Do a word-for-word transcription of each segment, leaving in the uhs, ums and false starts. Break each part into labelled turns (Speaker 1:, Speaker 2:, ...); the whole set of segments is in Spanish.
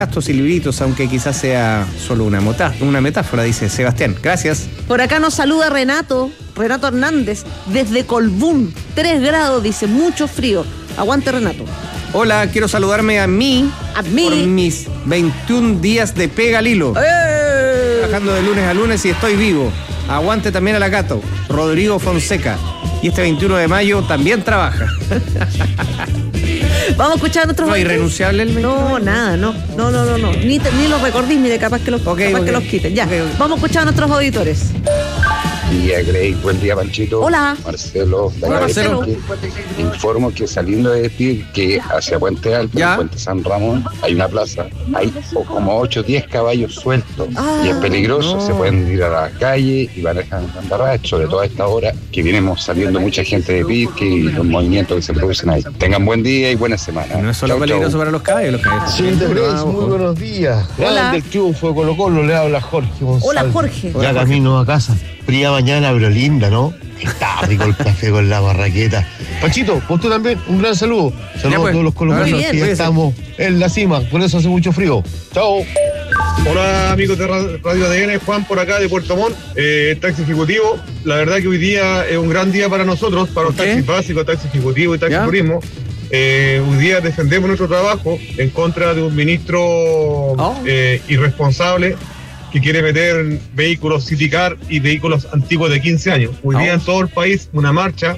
Speaker 1: gastos y libritos, aunque quizás sea solo una, mota, una metáfora, dice Sebastián. Gracias.
Speaker 2: Por acá nos saluda Renato, Renato Hernández, desde Colbún. tres grados, dice, mucho frío. Aguante, Renato.
Speaker 1: Hola, quiero saludarme a mí,
Speaker 2: a mí.
Speaker 1: por mis veintiún días de pega al hilo.
Speaker 2: ¡Eh!
Speaker 1: Trabajando de lunes a lunes y estoy vivo. Aguante también a la Cato, Rodrigo Fonseca. Y este veintiuno de mayo también trabaja.
Speaker 2: Vamos a escuchar a nuestros
Speaker 1: ¿No es
Speaker 2: auditores.
Speaker 1: irrenunciable el veintiuno?
Speaker 2: No, nada, no. No, no, no, no. Ni, te, ni los recordís, ni de capaz que los,
Speaker 1: okay,
Speaker 2: capaz
Speaker 1: okay.
Speaker 2: que los quiten. Ya.
Speaker 1: Okay, okay.
Speaker 2: Vamos a escuchar a nuestros auditores.
Speaker 3: Buen día, Grey. Buen día, Panchito.
Speaker 2: Hola.
Speaker 3: Marcelo.
Speaker 2: Hola, Marcelo.
Speaker 3: Que, informo que saliendo de decir que hacia Puente Alto, en Puente San Ramón, hay una plaza. Hay como ocho o diez caballos sueltos.
Speaker 2: Ah,
Speaker 3: y es peligroso.
Speaker 1: no.
Speaker 3: Se pueden ir a la calle y manejan embarradas, sobre todo a esta hora que venimos saliendo mucha gente de Pirque y los movimientos que se producen ahí. Tengan buen día y buena semana.
Speaker 1: No es solo
Speaker 3: Chau,
Speaker 1: peligroso
Speaker 3: chau.
Speaker 1: para los caballos, los caballos.
Speaker 4: Sí, de Grace, muy buenos días.
Speaker 2: Hola.
Speaker 4: Grande el triunfo de Colo Colo, le habla Jorge González.
Speaker 2: Hola, Jorge.
Speaker 4: Ya camino a casa. Fría mañana, pero linda, ¿no? Está rico el café con la barraqueta. Panchito, vos tú también, un gran saludo. Saludos
Speaker 1: Ya, pues.
Speaker 4: a todos los colombianos
Speaker 2: Muy bien,
Speaker 4: que ya
Speaker 1: cuídese.
Speaker 4: estamos en la cima, por eso hace mucho frío. Chao.
Speaker 5: Hola amigos de Radio A D N, Juan por acá de Puerto Montt, eh, taxi ejecutivo. La verdad que hoy día es un gran día para nosotros, para los
Speaker 1: ¿Por qué?
Speaker 5: taxis básicos, taxi ejecutivo y taxi
Speaker 1: ¿Ya?
Speaker 5: turismo. Eh, hoy día defendemos nuestro trabajo en contra de un ministro
Speaker 1: Oh.
Speaker 5: eh, irresponsable que quiere meter vehículos City Car y vehículos antiguos de quince años. Hoy
Speaker 1: Oh.
Speaker 5: día en todo el país una marcha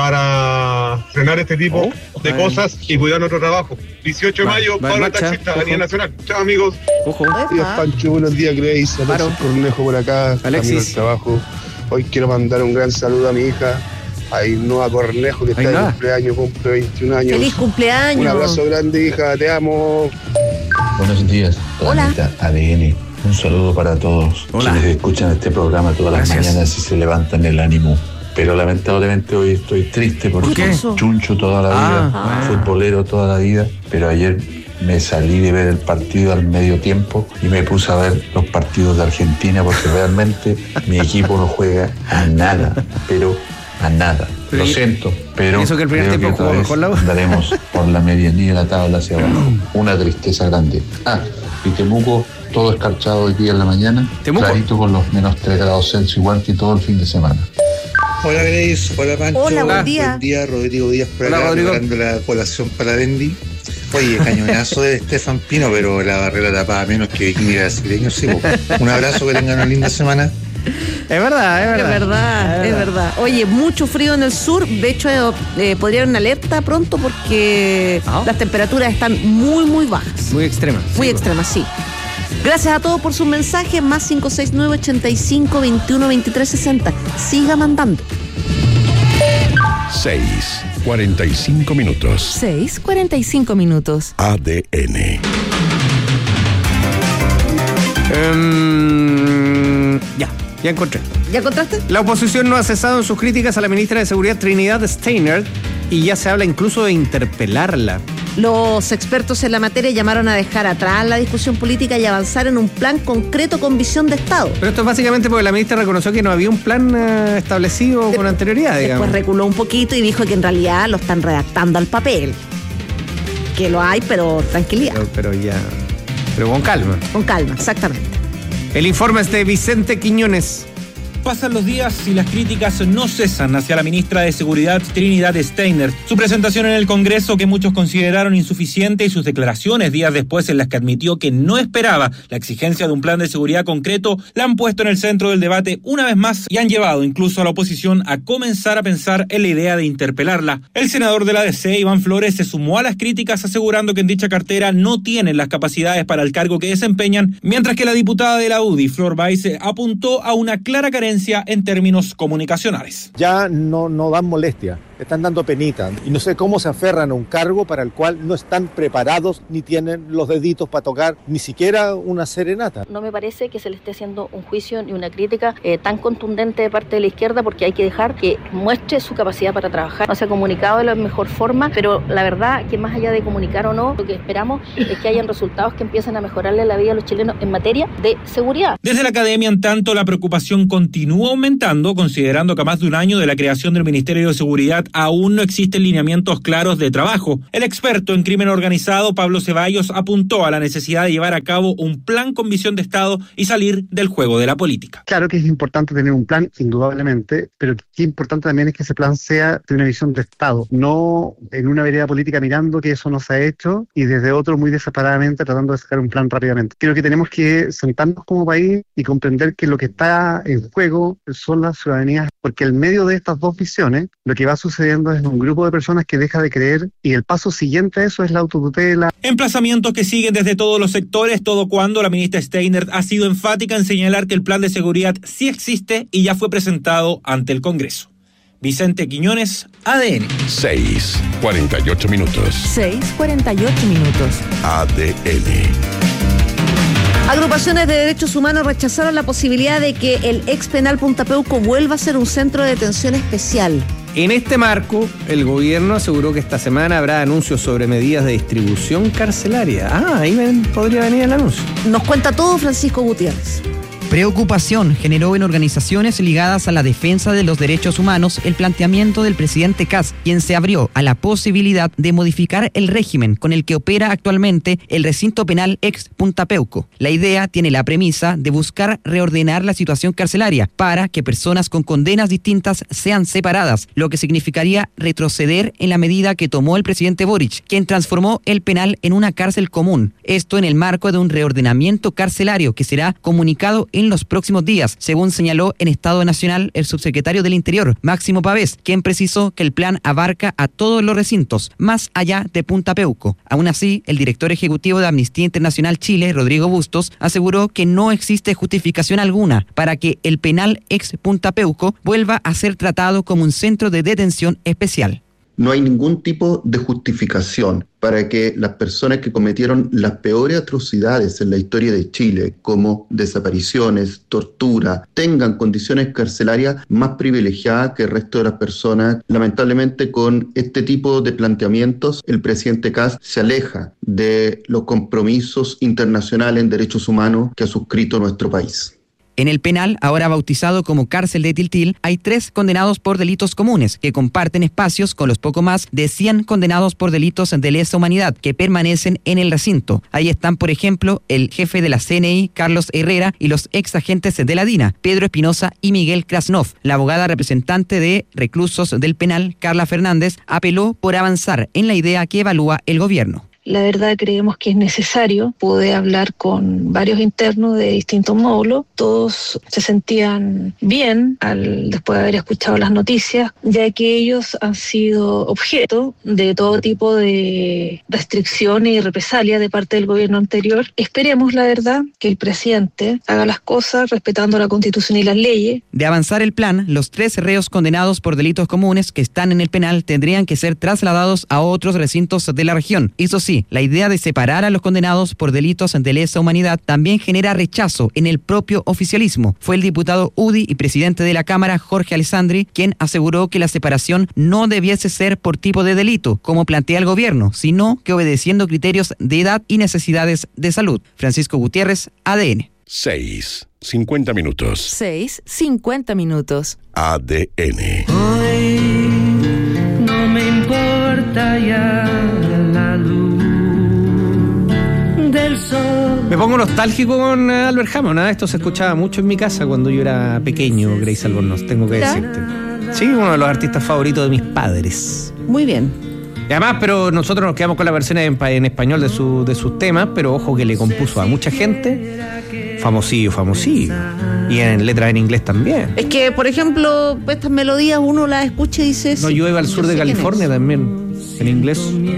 Speaker 5: para frenar este tipo
Speaker 1: Oh.
Speaker 5: de
Speaker 1: Vale.
Speaker 5: cosas y cuidar nuestro trabajo. dieciocho de
Speaker 1: Vale,
Speaker 5: mayo,
Speaker 1: vale,
Speaker 5: para
Speaker 1: marcha.
Speaker 5: taxistas a nivel
Speaker 1: Ojo.
Speaker 5: nacional. Chao amigos.
Speaker 1: Ojo.
Speaker 4: Días, Pancho, buenos días, Grace.
Speaker 1: Claro.
Speaker 4: Alexis Cornejo por acá,
Speaker 1: Alexis.
Speaker 4: camino al trabajo. Hoy quiero mandar un gran saludo a mi hija, a Ainhoa Cornejo, que está de
Speaker 1: Ainhoa.
Speaker 4: cumpleaños, cumple veintiún años.
Speaker 2: Feliz cumpleaños.
Speaker 4: Un abrazo grande, hija, te amo.
Speaker 6: Buenos días,
Speaker 2: Hola.
Speaker 6: Planeta A D N. Un saludo para todos
Speaker 1: Hola.
Speaker 6: quienes escuchan este programa todas las
Speaker 1: Gracias.
Speaker 6: mañanas y se levantan el ánimo. Pero lamentablemente hoy estoy triste porque
Speaker 1: ¿Por qué?
Speaker 6: chuncho toda la vida,
Speaker 1: Ah,
Speaker 2: bueno.
Speaker 6: futbolero toda la vida, pero ayer me salí de ver el partido al medio tiempo y me puse a ver los partidos de Argentina porque realmente mi equipo no juega a nada, pero a nada.
Speaker 1: Pero
Speaker 6: Lo
Speaker 1: y-
Speaker 6: siento, pero
Speaker 1: ¿y eso que el primer
Speaker 6: creo
Speaker 1: tiempo
Speaker 6: otra
Speaker 1: jugó
Speaker 6: vez
Speaker 1: mejor la U?
Speaker 6: andaremos por la medianía de la tabla hacia abajo. Una tristeza grande. Ah, y Temuco, todo escarchado hoy día en la mañana,
Speaker 1: ¿Temuco?
Speaker 6: clarito con los menos tres grados Celsius, igual que todo el fin de semana.
Speaker 7: Hola Grace, hola Pancho.
Speaker 2: Hola, buen día.
Speaker 7: Buen día, Rodrigo Díaz por
Speaker 1: Hola,
Speaker 7: acá,
Speaker 1: Rodrigo.
Speaker 7: preparando la colación para Bendy. Oye, cañonazo de Estefan Pino, pero la barrera tapada menos que Bikini brasileño, sí. po. Un abrazo, que tengan una linda semana.
Speaker 1: Es verdad, es
Speaker 2: Es
Speaker 1: verdad.
Speaker 2: verdad, es verdad. Oye, mucho frío en el sur. De hecho, eh, podría haber una alerta pronto porque
Speaker 1: Ah.
Speaker 2: las temperaturas están muy, muy bajas.
Speaker 1: Muy extrema.
Speaker 2: Muy
Speaker 1: Sí,
Speaker 2: extremas, sí. Gracias a todos por sus mensajes. Más cinco seis nueve, ochenta y cinco, veintiuno, veintitrés, sesenta. Siga mandando.
Speaker 8: seis, cuarenta y cinco minutos.
Speaker 9: seis, cuarenta y cinco minutos.
Speaker 8: A D N.
Speaker 1: Em, ya, ya encontré.
Speaker 2: ¿Ya encontraste?
Speaker 1: La oposición no ha cesado en sus críticas a la ministra de Seguridad Trinidad Steiner y ya se habla incluso de interpelarla.
Speaker 2: Los expertos en la materia llamaron a dejar atrás la discusión política y avanzar en un plan concreto con visión de Estado.
Speaker 1: Pero esto es básicamente porque la ministra reconoció que no había un plan eh, establecido con anterioridad, digamos.
Speaker 2: Después reculó un poquito y dijo que en realidad lo están redactando al papel. Que lo hay, pero tranquilidad.
Speaker 1: Pero, pero ya. Pero con calma.
Speaker 2: Con calma, exactamente.
Speaker 1: El informe es de Vicente Quiñones.
Speaker 10: Pasan los días y las críticas no cesan hacia la ministra de Seguridad Trinidad Steiner. Su presentación en el Congreso, que muchos consideraron insuficiente, y sus declaraciones días después en las que admitió que no esperaba la exigencia de un plan de seguridad concreto, la han puesto en el centro del debate una vez más y han llevado incluso a la oposición a comenzar a pensar en la idea de interpelarla. El senador de la D C, Iván Flores, se sumó a las críticas asegurando que en dicha cartera no tienen las capacidades para el cargo que desempeñan, mientras que la diputada de la U D I, Flor Báez, apuntó a una clara carencia en términos comunicacionales.
Speaker 11: Ya no, no dan molestia, están dando penita y no sé cómo se aferran a un cargo para el cual no están preparados ni tienen los deditos para tocar ni siquiera una serenata.
Speaker 12: No me parece que se le esté haciendo un juicio ni una crítica eh, tan contundente de parte de la izquierda, porque hay que dejar que muestre su capacidad para trabajar. No se ha comunicado de la mejor forma, pero la verdad que más allá de comunicar o no, lo que esperamos es que hayan resultados que empiecen a mejorarle la vida a los chilenos en materia de seguridad.
Speaker 10: Desde la academia, en tanto, la preocupación continúa aumentando, considerando que a más de un año de la creación del Ministerio de Seguridad aún no existen lineamientos claros de trabajo. El experto en crimen organizado, Pablo Ceballos, apuntó a la necesidad de llevar a cabo un plan con visión de Estado y salir del juego de la política.
Speaker 13: Claro que es importante tener un plan, indudablemente, pero qué importante también es que ese plan sea de una visión de Estado, no en una vereda política mirando que eso no se ha hecho y desde otro muy desaparadamente tratando de sacar un plan rápidamente. Creo que tenemos que sentarnos como país y comprender que lo que está en juego son las ciudadanías, porque en medio de estas dos visiones lo que va sucediendo es un grupo de personas que deja de creer y el paso siguiente a eso es la autotutela.
Speaker 10: Emplazamientos que siguen desde todos los sectores, todo cuando la ministra Steiner ha sido enfática en señalar que el plan de seguridad sí existe y ya fue presentado ante el Congreso. Vicente Quiñones, A D N.
Speaker 8: seis, cuarenta y ocho minutos.
Speaker 9: seis, cuarenta y ocho minutos.
Speaker 8: A D N.
Speaker 2: Agrupaciones de derechos humanos rechazaron la posibilidad de que el ex penal Punta Peuco vuelva a ser un centro de detención especial.
Speaker 1: En este marco, el gobierno aseguró que esta semana habrá anuncios sobre medidas de distribución carcelaria. Ah, ahí ven, podría venir el anuncio.
Speaker 2: Nos cuenta todo Francisco Gutiérrez.
Speaker 14: Preocupación generó en organizaciones ligadas a la defensa de los derechos humanos el planteamiento del presidente Kast, quien se abrió a la posibilidad de modificar el régimen con el que opera actualmente el recinto penal ex Punta Peuco. La idea tiene la premisa de buscar reordenar la situación carcelaria para que personas con condenas distintas sean separadas, lo que significaría retroceder en la medida que tomó el presidente Boric, quien transformó el penal en una cárcel común. Esto en el marco de un reordenamiento carcelario que será comunicado en los próximos días, según señaló en Estado Nacional el subsecretario del Interior, Máximo Pavés, quien precisó que el plan abarca a todos los recintos, más allá de Punta Peuco. Aún así, el director ejecutivo de Amnistía Internacional Chile, Rodrigo Bustos, aseguró que no existe justificación alguna para que el penal ex Punta Peuco vuelva a ser tratado como un centro de detención especial.
Speaker 15: No hay ningún tipo de justificación para que las personas que cometieron las peores atrocidades en la historia de Chile, como desapariciones, tortura, tengan condiciones carcelarias más privilegiadas que el resto de las personas. Lamentablemente, con este tipo de planteamientos, el presidente Kast se aleja de los compromisos internacionales en derechos humanos que ha suscrito nuestro país.
Speaker 14: En el penal, ahora bautizado como cárcel de Tiltil, hay tres condenados por delitos comunes que comparten espacios con los poco más de cien condenados por delitos de lesa humanidad que permanecen en el recinto. Ahí están, por ejemplo, el jefe de la C N I, Carlos Herrera, y los ex agentes de la DINA, Pedro Espinosa y Miguel Krasnov. La abogada representante de reclusos del penal, Carla Fernández, apeló por avanzar en la idea que evalúa el gobierno.
Speaker 16: La verdad creemos que es necesario. Pude hablar con varios internos de distintos módulos. Todos se sentían bien al después de haber escuchado las noticias, ya que ellos han sido objeto de todo tipo de restricciones y represalias de parte del gobierno anterior. Esperemos, la verdad, que el presidente haga las cosas respetando la Constitución y las leyes.
Speaker 14: De avanzar el plan, los tres reos condenados por delitos comunes que están en el penal tendrían que ser trasladados a otros recintos de la región. Eso sí, la idea de separar a los condenados por delitos de lesa humanidad también genera rechazo en el propio oficialismo. Fue el diputado U D I y presidente de la Cámara, Jorge Alessandri, quien aseguró que la separación no debiese ser por tipo de delito, como plantea el gobierno, sino que obedeciendo criterios de edad y necesidades de salud. Francisco Gutiérrez, A D N.
Speaker 8: seis, cincuenta minutos.
Speaker 9: seis, cincuenta minutos.
Speaker 8: A D N.
Speaker 17: Hoy no me importa ya la luz del sol.
Speaker 1: Me pongo nostálgico con Albert Hammond, ¿eh? Esto se escuchaba mucho en mi casa cuando yo era pequeño, Grace Albornoz, tengo que decirte. Sí, uno de los artistas favoritos de mis padres.
Speaker 2: Muy bien.
Speaker 1: Y además, pero nosotros nos quedamos con la versión en, en español de, su, de sus temas, pero ojo que le compuso a mucha gente, famosillo, famosillo. Y en letras en inglés también.
Speaker 2: Es que, por ejemplo, estas melodías uno las escucha y dice...
Speaker 1: No, llueve al sur de California también, en inglés.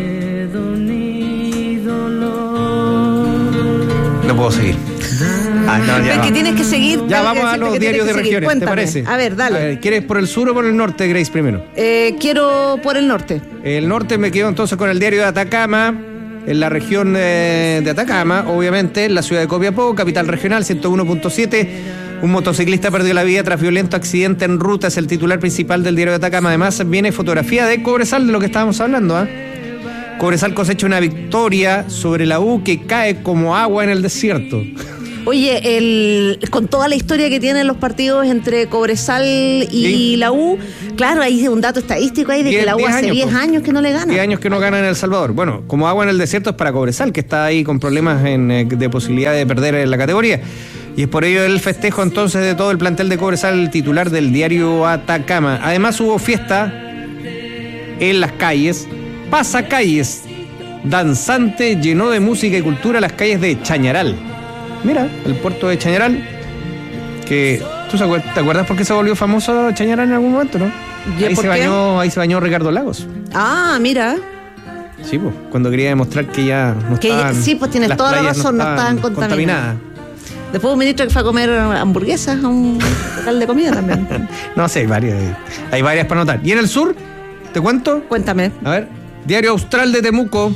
Speaker 1: No puedo seguir. Ah, no, ya.
Speaker 2: Es que tienes que seguir.
Speaker 1: Ya vamos a los diarios de regiones,
Speaker 2: Cuéntame.
Speaker 1: ¿te parece?
Speaker 2: A ver, dale. A ver,
Speaker 1: ¿quieres por el sur o por el norte, Grace, primero?
Speaker 2: Eh, quiero por el norte.
Speaker 1: El norte me quedo entonces con el diario de Atacama, en la región de, de Atacama, obviamente, en la ciudad de Copiapó, capital regional, ciento uno punto siete. Un motociclista perdió la vida tras violento accidente en ruta, es el titular principal del diario de Atacama. Además, viene fotografía de Cobresal, de lo que estábamos hablando, ¿ah? ¿eh? Cobresal cosecha una victoria sobre la U que cae como agua en el desierto.
Speaker 2: Oye, el, con toda la historia que tienen los partidos entre Cobresal y
Speaker 1: Sí.
Speaker 2: la U, claro, hay un dato estadístico ahí de
Speaker 1: Diez-
Speaker 2: que la U
Speaker 1: diez
Speaker 2: hace
Speaker 1: años,
Speaker 2: diez
Speaker 1: pues.
Speaker 2: años que no le gana.
Speaker 1: diez años que no gana en El Salvador. Bueno, como agua en el desierto es para Cobresal, que está ahí con problemas en, eh, de posibilidad de perder en la categoría. Y es por ello el festejo entonces de todo el plantel de Cobresal, titular del diario Atacama. Además hubo fiesta en las calles, pasacalles, danzante, llenó de música y cultura las calles de Chañaral. Mira, el puerto de Chañaral, que ¿tú te acuerdas por qué se volvió famoso Chañaral en algún momento, no?
Speaker 2: ¿Y
Speaker 1: Ahí
Speaker 2: por
Speaker 1: se
Speaker 2: qué?
Speaker 1: bañó, ahí se bañó Ricardo Lagos.
Speaker 2: Ah, mira.
Speaker 1: Sí, pues, cuando quería demostrar que ya no
Speaker 2: Que ya-
Speaker 1: estaban,
Speaker 2: sí, pues tienes
Speaker 1: las
Speaker 2: toda la
Speaker 1: playas
Speaker 2: razón, no estaban contaminadas. Después un ministro que fue a comer hamburguesas a un local de comida también.
Speaker 1: No sé, hay varias. Hay varias para anotar. ¿Y en el sur? ¿Te cuento?
Speaker 2: Cuéntame.
Speaker 1: A ver. Diario Austral de Temuco.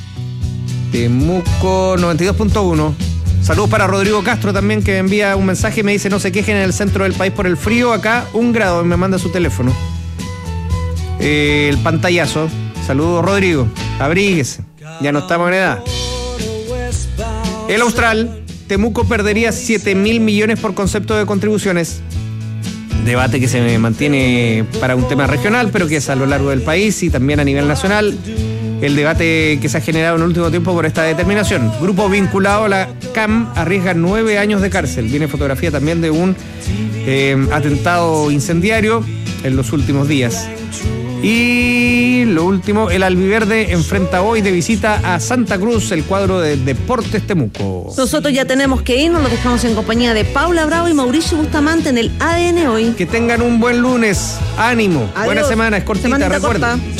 Speaker 1: Temuco noventa y dos punto uno. Saludos para Rodrigo Castro también, que me envía un mensaje y me dice: no se quejen en el centro del país por el frío. Acá un grado, y me manda su teléfono. Eh, el pantallazo. Saludos, Rodrigo. Abríguese. Ya no estamos en edad. El Austral. Temuco perdería siete mil millones por concepto de contribuciones. Debate que se mantiene para un tema regional, pero que es a lo largo del país y también a nivel nacional. El debate que se ha generado en el último tiempo por esta determinación. Grupo vinculado a la C A M arriesga nueve años de cárcel. Viene fotografía también de un eh, atentado incendiario en los últimos días. Y lo último, el Albiverde enfrenta hoy de visita a Santa Cruz el cuadro de Deportes Temuco.
Speaker 2: Nosotros ya tenemos que irnos, los dejamos en compañía de Paula Bravo y Mauricio Bustamante en el A D N Hoy.
Speaker 1: Que tengan un buen lunes. Ánimo.
Speaker 2: Adiós.
Speaker 1: Buena semana, es cortita,
Speaker 2: Semanita
Speaker 1: recuerda.
Speaker 2: corta.